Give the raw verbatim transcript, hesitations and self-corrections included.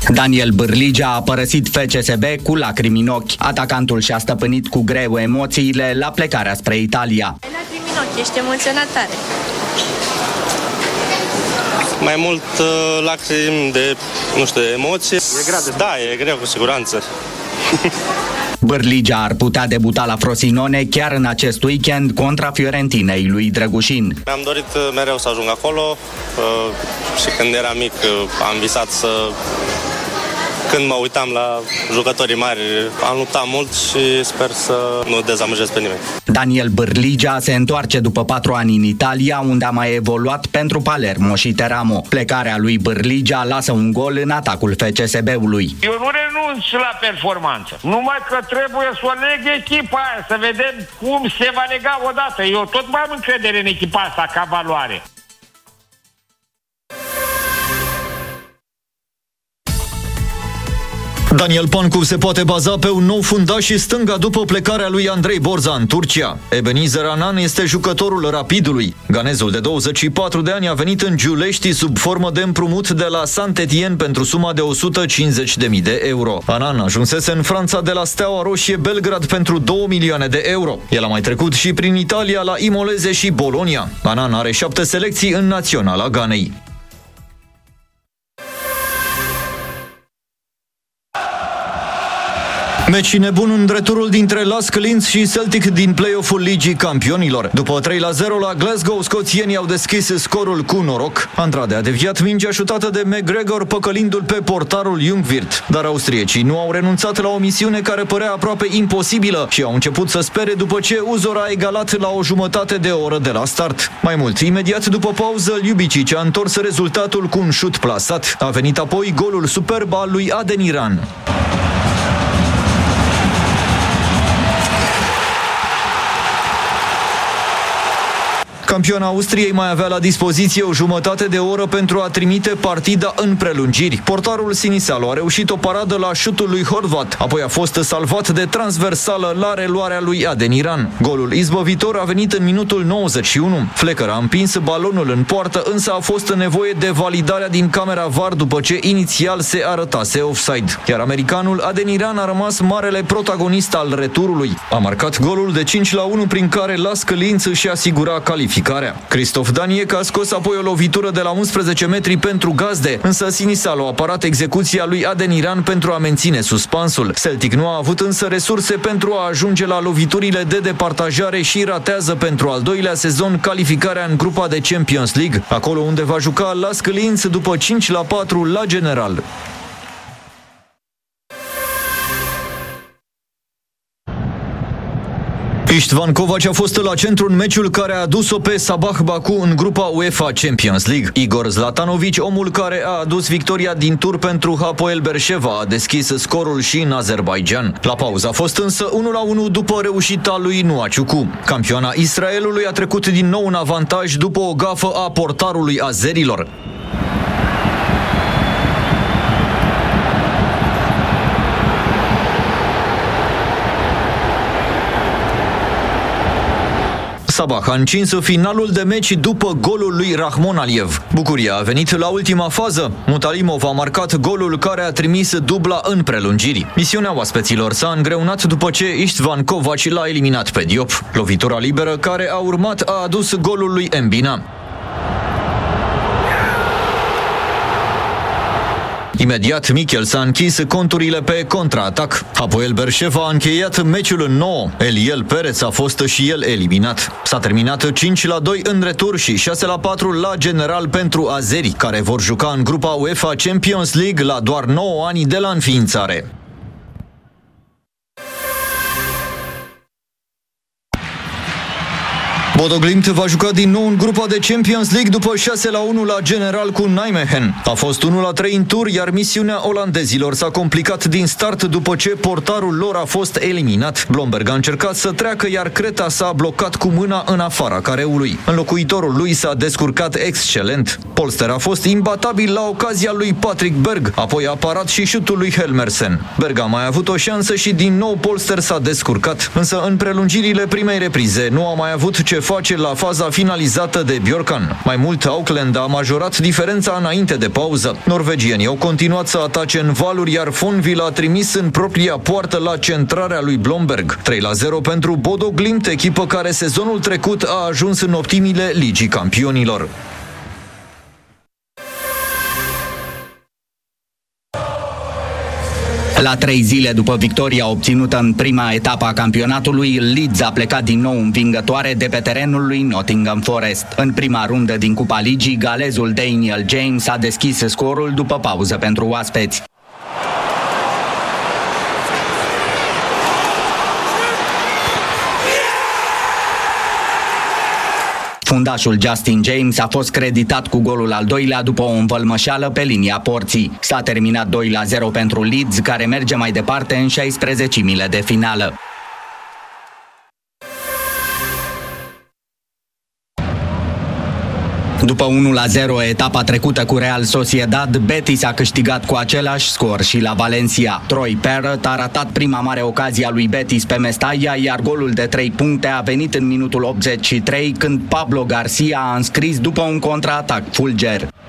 Daniel Bârligea a părăsit F C S B cu lacrimi în ochi. Atacantul și-a stăpânit cu greu emoțiile la plecarea spre Italia. Lacrimi în ochi, ești emoționat tare. Mai mult uh, lacrimi de, nu știu, emoție. E greu de Da, e greu, cu siguranță. Bârligea ar putea debuta la Frosinone chiar în acest weekend contra Fiorentinei lui Drăgușin. Mi-am dorit mereu să ajung acolo uh, și când eram mic uh, am visat să... Când mă uitam la jucătorii mari, am luptat mult și sper să nu dezamăgesc pe nimeni. Daniel Bârligea se întoarce după patru ani în Italia, unde a mai evoluat pentru Palermo și Teramo. Plecarea lui Bârligea lasă un gol în atacul F C S B-ului. Eu nu renunț la performanță, numai că trebuie să o leg echipa aia, să vedem cum se va lega odată. Eu tot mai am încredere în echipa asta ca valoare. Daniel Pancu se poate baza pe un nou fundaș și stânga după plecarea lui Andrei Borza în Turcia. Ebenezer Anan este jucătorul Rapidului. Ganezul de douăzeci și patru de ani a venit în Giulești sub formă de împrumut de la Saint-Étienne pentru suma de o sută cincizeci de mii de euro. Anan ajunsese în Franța de la Steaua Roșie Belgrad pentru două milioane de euro. El a mai trecut și prin Italia la Imoleze și Bologna. Anan are șapte selecții în naționala Ganei. Meci nebun în returul dintre Lask Linz și Celtic din play-off-ul Ligii Campionilor. După trei la zero la Glasgow, scoțienii au deschis scorul cu noroc. Andrade a deviat mingea șutată de McGregor, păcălindu-l pe portarul Jungwirth. Dar austriecii nu au renunțat la o misiune care părea aproape imposibilă și au început să spere după ce Uzor a egalat la o jumătate de oră de la start. Mai mult, imediat după pauză, Ljubicic a întors rezultatul cu un șut plasat. A venit apoi golul superb al lui Adeniran. Campioana Austriei mai avea la dispoziție o jumătate de oră pentru a trimite partida în prelungiri. Portarul Sinisalu a reușit o paradă la șutul lui Horvat, apoi a fost salvat de transversală la reluarea lui Adeniran. Golul izbăvitor a venit în minutul nouăzeci și unu. Flecker a împins balonul în poartă, însă a fost nevoie de validarea din camera V A R după ce inițial se arătase offside. Iar americanul Adeniran a rămas marele protagonist al returului. A marcat golul de cinci la unu prin care Lask Linz își asigura calificarea. Christoph Daniec a scos apoi o lovitură de la unsprezece metri pentru gazde, însă Sinisalu a parat execuția lui Adeniran pentru a menține suspansul. Celtic nu a avut însă resurse pentru a ajunge la loviturile de departajare și ratează pentru al doilea sezon calificarea în grupa de Champions League, acolo unde va juca Lask Linz după cinci la patru la general. Istvan Kovac a fost la centru în meciul care a adus-o pe Sabah Baku în grupa UEFA Champions League. Igor Zlatanovic, omul care a adus victoria din tur pentru Hapoel Beersheva, a deschis scorul și în Azerbaijan. La pauză a fost însă unu la unu după reușita lui Nuaciucu. Campioana Israelului a trecut din nou în avantaj după o gafă a portarului azerilor. Sabah a încins finalul de meci după golul lui Rahmon Aliev. Bucuria a venit la ultima fază. Mutalimov a marcat golul care a trimis dubla în prelungiri. Misiunea oaspeților s-a îngreunat după ce Istvan Kovac l-a eliminat pe Diop. Lovitura liberă care a urmat a adus golul lui Mbina. Imediat, Michel s-a închis conturile pe contraatac. Hapoel Beersheva a încheiat meciul în nouă. Eliel Perez a fost și el eliminat. S-a terminat cinci la doi în retur și șase la patru la general pentru azeri, care vor juca în grupa UEFA Champions League la doar nouă ani de la înființare. Bodo Glimt va juca din nou în grupa de Champions League după șase la unu la general cu Nijmegen. A fost unu la trei în tur, iar misiunea olandezilor s-a complicat din start după ce portarul lor a fost eliminat. Blomberg a încercat să treacă, iar Creta s-a blocat cu mâna în afara careului. Înlocuitorul lui s-a descurcat excelent. Polster a fost imbatabil la ocazia lui Patrick Berg, apoi a parat și șutul lui Helmersen. Berg a mai avut o șansă și din nou Polster s-a descurcat, însă în prelungirile primei reprize nu a mai avut ce face face la faza finalizată de Bjorkan. Mai mult, Auckland a majorat diferența înainte de pauză. Norvegienii au continuat să atace în valuri, iar Fonville a trimis în propria poartă la centrarea lui Blomberg. trei la zero pentru Bodo Glimt, echipă care sezonul trecut a ajuns în optimile Ligii Campionilor. La trei zile după victoria obținută în prima etapă a campionatului, Leeds a plecat din nou învingătoare de pe terenul lui Nottingham Forest. În prima rundă din Cupa Ligii, galezul Daniel James a deschis scorul după pauză pentru oaspeți. Fundașul Justin James a fost creditat cu golul al doilea după o învălmășeală pe linia porții. S-a terminat doi la zero pentru Leeds, care merge mai departe în șaisprezecimile de finală. După unu la zero, etapa trecută cu Real Sociedad, Betis a câștigat cu același scor și la Valencia. Troy Parrott a ratat prima mare ocazie a lui Betis pe Mestalla, iar golul de trei puncte a venit în minutul optzeci și trei, când Pablo Garcia a înscris după un contraatac fulger.